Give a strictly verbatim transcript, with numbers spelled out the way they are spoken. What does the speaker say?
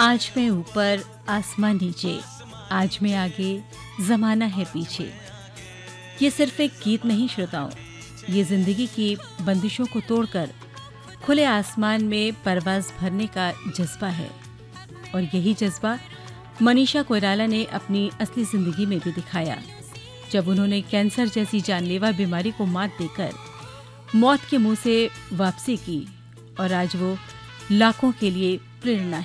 आज मैं ऊपर आसमां नीचे, आज मैं आगे जमाना है पीछे। ये सिर्फ एक गीत नहीं श्रोताओं, ये जिंदगी की बंदिशों को तोड़कर खुले आसमान में परवाज भरने का जज्बा है। और यही जज्बा मनीषा कोइराला ने अपनी असली जिंदगी में भी दिखाया, जब उन्होंने कैंसर जैसी जानलेवा बीमारी को मात देकर मौत के मुंह से वापसी की। और आज वो लाखों के लिए प्रेरणा है।